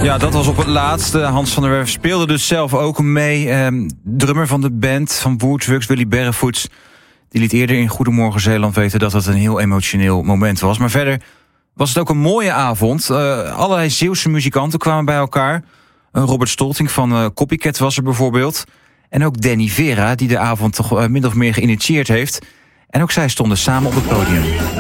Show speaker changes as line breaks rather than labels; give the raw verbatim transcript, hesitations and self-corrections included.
Ja, dat was op het laatste. Hans van der Werf speelde dus zelf ook mee. Ehm, drummer van de band van Woodworks, Willy Berrevoets, die liet eerder in Goedemorgen Zeeland weten dat het een heel emotioneel moment was. Maar verder was het ook een mooie avond. Uh, allerlei Zeeuwse muzikanten kwamen bij elkaar. Uh, Robert Stolting van uh, Copycat was er bijvoorbeeld. En ook Danny Vera, die de avond toch uh, min of meer geïnitieerd heeft. En ook zij stonden samen op het podium.